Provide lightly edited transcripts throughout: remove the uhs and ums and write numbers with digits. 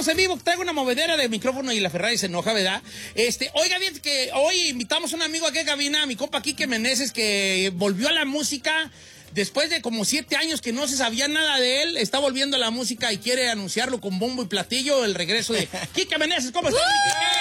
estamos en vivo. Traigo una movedera de micrófono y la Ferrari se enoja, ¿verdad? Oiga, bien que hoy invitamos a un amigo aquí a cabina, a mi compa Quique Meneses, que volvió a la música. Después de como 7 años que no se sabía nada de él, está volviendo a la música y quiere anunciarlo con bombo y platillo, el regreso de Quique Meneses. ¿Cómo estás,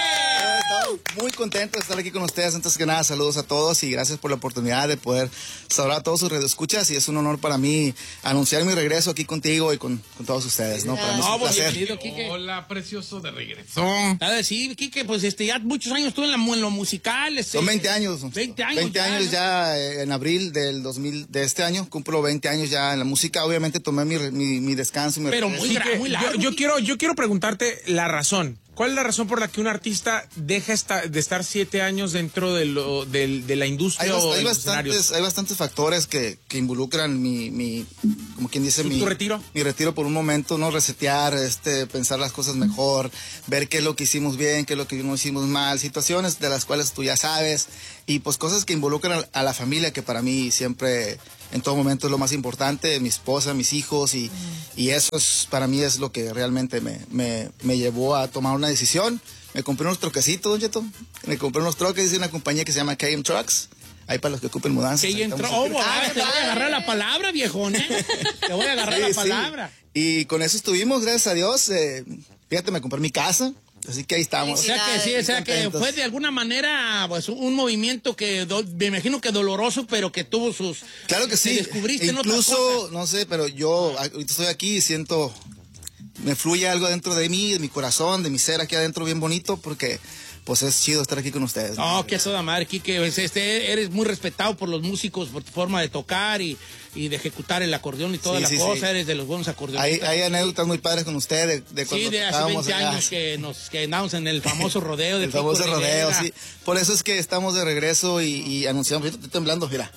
Quique? Muy contento de estar aquí con ustedes. Antes que nada, saludos a todos y gracias por la oportunidad de poder saludar a todos sus radioescuchas. Y es un honor para mí anunciar mi regreso aquí contigo y con todos ustedes, ¿no? Para mí es un placer. Quique. Hola, precioso de regreso. Nada, sí, Quique, pues ya muchos años estuve en lo musical. Son 20 años. 20 años. 20 años ya en abril de este año. Cumplo 20 años ya en la música. Obviamente tomé mi descanso. Pero muy largo. Yo quiero preguntarte la razón. ¿Cuál es la razón por la que un artista deja de estar 7 años dentro de la industria o de los escenarios? Hay bastantes factores que involucran como quien dice, ¿Tu retiro? Mi retiro por un momento, ¿no? Resetear, pensar las cosas mejor, ver qué es lo que hicimos bien, qué es lo que no hicimos mal, situaciones de las cuales tú ya sabes, y pues cosas que involucran a la familia, que para mí siempre, en todo momento, es lo más importante, mi esposa, mis hijos, y eso para mí es lo que realmente me llevó a tomar una decisión. Me compré unos troquecitos, Don Cheto. Me compré unos troques de una compañía que se llama KM Trucks. Ahí para los que ocupen mudanzas. Te voy a agarrar la palabra, viejón, ¿eh? Te voy a agarrar la palabra. Y con eso estuvimos, gracias a Dios. Fíjate, me compré mi casa. Así que ahí estamos. O sea que fue de alguna manera pues un movimiento que me imagino que doloroso, pero que tuvo sus... Claro que sí. Descubriste incluso, no sé, pero yo ahorita estoy aquí y siento... Me fluye algo dentro de mí, de mi corazón, de mi ser aquí adentro bien bonito, porque pues es chido estar aquí con ustedes. Oh, qué soda madre, Quique. Eres muy respetado por los músicos, por tu forma de tocar y de ejecutar el acordeón y toda la cosa. Sí. Eres de los buenos acordeonistas. Hay anécdotas muy padres con ustedes de cuando sí, de hace 20 años que andamos en el famoso rodeo de el famoso rodeo, sí. Por eso es que estamos de regreso y anunciamos. Estoy temblando, mira.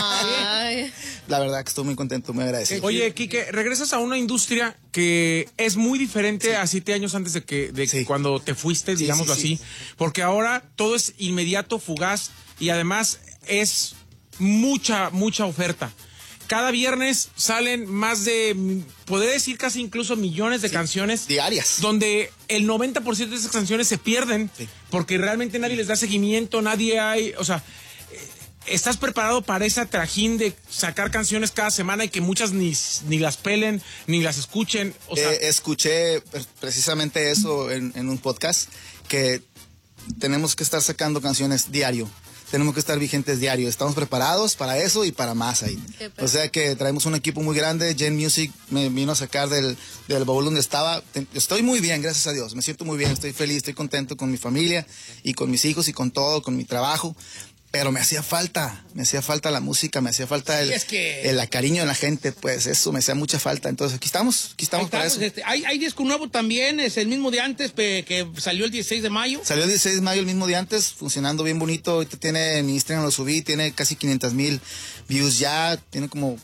Ay. La verdad que estoy muy contento, muy agradecido. Oye, Quique, regresas a una industria que es muy diferente a 7 años antes de que cuando te fuiste, digámoslo así. Porque ahora todo es inmediato, fugaz y además es mucha oferta. Cada viernes salen más de, podría decir casi incluso millones de canciones. Diarias. Donde el 90% de esas canciones se pierden porque realmente nadie les da seguimiento, o sea, ¿estás preparado para esa trajín de sacar canciones cada semana y que muchas ni las pelen, ni las escuchen? O sea, escuché precisamente eso en un podcast, que tenemos que estar sacando canciones diario. Tenemos que estar vigentes diario. Estamos preparados para eso y para más ahí. O sea que traemos un equipo muy grande. Gen Music me vino a sacar del baúl donde estaba. Estoy muy bien, gracias a Dios. Me siento muy bien, estoy feliz, estoy contento con mi familia y con mis hijos y con todo, con mi trabajo. Pero me hacía falta la música, me hacía falta el cariño de la gente, pues eso me hacía mucha falta. Entonces aquí estamos para eso. Hay disco nuevo también, es el mismo de antes, que salió el 16 de mayo. Salió el 16 de mayo, el mismo de antes, funcionando bien bonito. Ahorita tiene en Instagram, lo subí, tiene casi 500,000 views ya, tiene como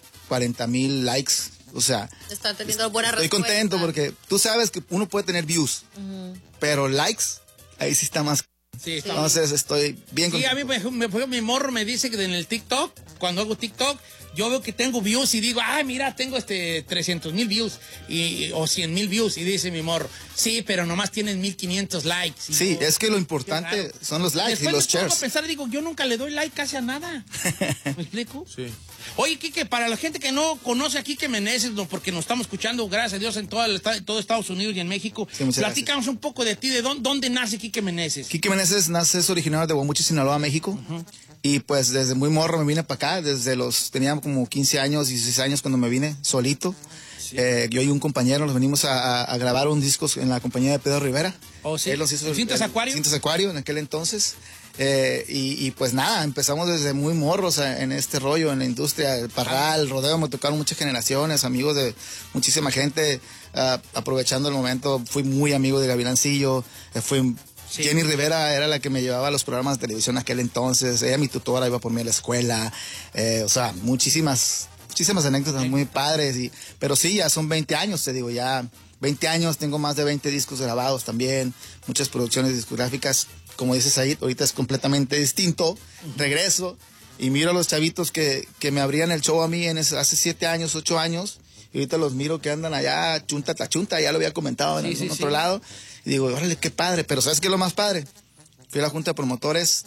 40,000 likes. O sea, está teniendo buena respuesta. Estoy contento porque tú sabes que uno puede tener views, pero likes, ahí sí está más. Sí, entonces estoy bien contento. Sí, a mí mi morro me dice que en el TikTok, cuando hago TikTok, yo veo que tengo views y digo, mira, tengo 300,000 views o 100,000 views, y dice mi morro, sí, pero nomás tienen 1,500 likes. Sí, es que lo importante son los likes y los shares. Después me pongo a pensar, digo, yo nunca le doy like casi a nada. ¿Me explico? Sí. Oye, Quique, para la gente que no conoce a Quique Meneses, porque nos estamos escuchando, gracias a Dios, en todo Estados Unidos y en México, platícanos un poco de ti, de dónde nace Quique Meneses. Quique Meneses es originario de Guamuchi, Sinaloa, México. Y pues desde muy morro me vine para acá, tenía como 15 años, 16 años cuando me vine solito. Sí. Yo y un compañero nos venimos a grabar un disco en la compañía de Pedro Rivera. Oh, sí. Él los hizo ¿Cintas Acuario? Cintas Acuario en aquel entonces. Y pues nada, empezamos desde muy morros en este rollo, en la industria, el parral, el rodeo, me tocaron muchas generaciones, amigos de muchísima gente. Aprovechando el momento, fui muy amigo de Gavilancillo, Sí. Jenny Rivera era la que me llevaba a los programas de televisión en aquel entonces. Ella, mi tutora, iba por mí a la escuela. O sea, muchísimas anécdotas muy padres. Pero sí, ya son 20 años, te digo, ya 20 años. Tengo más de 20 discos grabados también. Muchas producciones discográficas. Como dices ahí, ahorita es completamente distinto. Regreso y miro a los chavitos que me abrían el show a mí hace 7 años, 8 años. Y ahorita los miro que andan allá, chunta, ya lo había comentado en algún otro lado. Y digo, órale, qué padre. Pero ¿sabes qué es lo más padre? Fui a la junta de promotores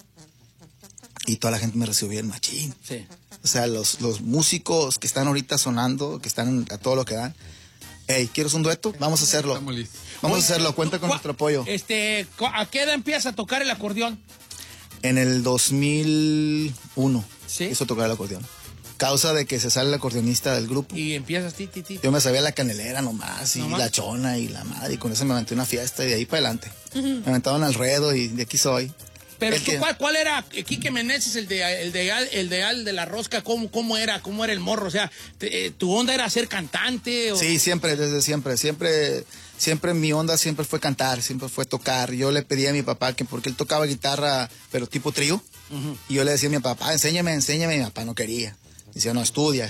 y toda la gente me recibió bien machín. Sí. O sea, los músicos que están ahorita sonando, que están a todo lo que dan. Hey, ¿quieres un dueto? Vamos a hacerlo. Estamos listos. Vamos a hacerlo, cuenta con nuestro apoyo. ¿A qué edad empiezas a tocar el acordeón? En el 2001 ¿Sí? hizo tocar el acordeón. Causa de que se sale el acordeonista del grupo. Y empiezas Yo me sabía la canelera nomás, y la chona y la madre, y con eso me aventé una fiesta y de ahí para adelante. Me aventaban al ruedo y de aquí soy. Pero tú, ¿cuál era Quique Meneses, el de la rosca? ¿Cómo era el morro? O sea, ¿tu onda era ser cantante? ¿O? Sí, siempre, desde siempre mi onda siempre fue cantar, siempre fue tocar. Yo le pedí a mi papá que, porque él tocaba guitarra, pero tipo trío, y yo le decía a mi papá, enséñame, y mi papá no quería. Decía, no, estudia.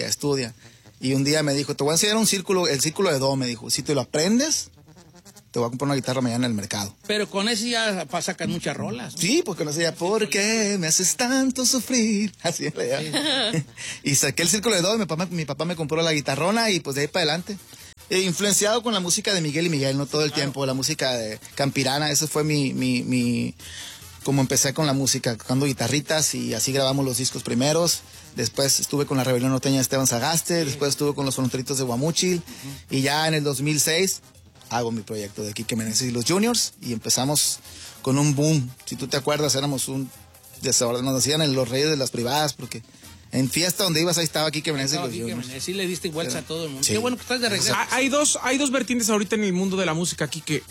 Y un día me dijo, te voy a enseñar el círculo de do, me dijo, si te lo aprendes, te voy a comprar una guitarra mañana en el mercado. Pero con eso ya sacan muchas rolas. Sí, porque no sé ya, ¿por qué me haces tanto sufrir? Así le llamo. Y saqué el círculo de do, mi papá me compró la guitarrona y pues de ahí para adelante. Influenciado con la música de Miguel y Miguel, no todo el tiempo, la música de Campirana, eso fue como empecé con la música, tocando guitarritas y así grabamos los discos primeros. Después estuve con la Rebelión Norteña de Esteban Sagaste, después estuve con los Fronteritos de Guamúchil y ya en el 2006 hago mi proyecto de Quique Meneses y los Juniors y empezamos con un boom. Si tú te acuerdas, éramos un desorden, nos hacían en los Reyes de las Privadas porque en fiesta donde ibas ahí estaba Quique Meneses y los Juniors. Sí le diste vuelta a todo el mundo. Sí. Qué bueno que estás de regreso. Hay dos vertientes ahorita en el mundo de la música, Quique.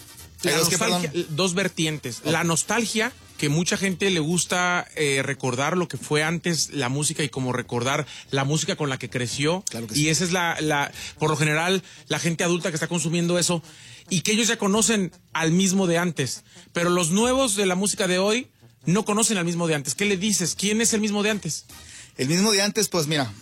Dos vertientes. Okay. La nostalgia, que mucha gente le gusta recordar lo que fue antes la música y como recordar la música con la que creció. Claro que y sí. esa es por lo general, la gente adulta que está consumiendo eso y que ellos ya conocen al mismo de antes. Pero los nuevos de la música de hoy no conocen al mismo de antes. ¿Qué le dices? ¿Quién es el mismo de antes? El mismo de antes, pues mira,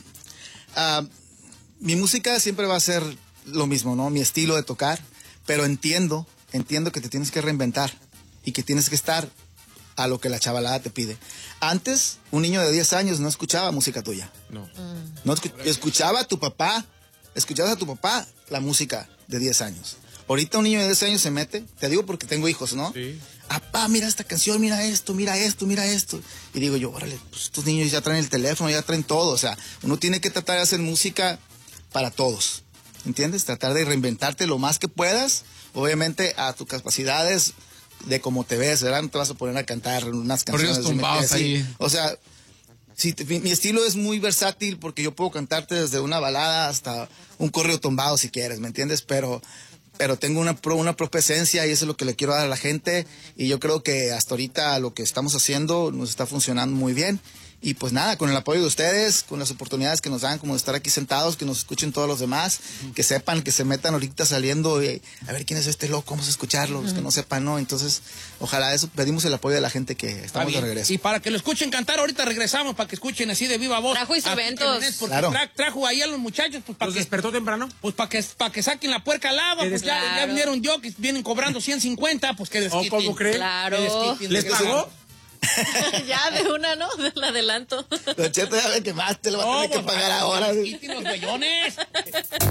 mi música siempre va a ser lo mismo, ¿no? Mi estilo de tocar, pero entiendo que te tienes que reinventar y que tienes que estar a lo que la chavalada te pide. Antes, un niño de 10 años no escuchaba música tuya. No escuchaba a tu papá, escuchabas a tu papá la música de 10 años. Ahorita un niño de 10 años se mete, te digo porque tengo hijos, ¿no? Sí. Papá, mira esta canción, mira esto. Y digo yo, órale, pues estos niños ya traen el teléfono, ya traen todo. O sea, uno tiene que tratar de hacer música para todos, ¿entiendes? Tratar de reinventarte lo más que puedas, obviamente a tus capacidades de cómo te ves, ¿verdad? No te vas a poner a cantar unas canciones. Corridos tumbados ahí. O sea, mi estilo es muy versátil porque yo puedo cantarte desde una balada hasta un corrido tumbado si quieres, ¿me entiendes? Pero tengo una propia esencia y eso es lo que le quiero dar a la gente y yo creo que hasta ahorita lo que estamos haciendo nos está funcionando muy bien. Y pues nada, con el apoyo de ustedes, con las oportunidades que nos dan, como de estar aquí sentados, que nos escuchen todos los demás, que sepan, que se metan ahorita saliendo y a ver quién es este loco, vamos a escucharlo, los que no sepan, ¿no? Entonces, ojalá eso, pedimos el apoyo de la gente que estamos de regreso. Y para que lo escuchen cantar, ahorita regresamos, para que escuchen así de viva voz. Trajo instrumentos. Porque claro. trajo ahí a los muchachos, pues para ¿Los que... despertó temprano? Pues para que saquen la puerca al agua, pues ya vinieron yo, que vienen cobrando 150, pues que desquiten. ¿Cómo creen? Claro. ¿Les pagó? Ya de una, ¿no? Del adelanto. Don Cheto, ya ve que más te lo va a tener que pagar ahora. Desquiten los güeyones.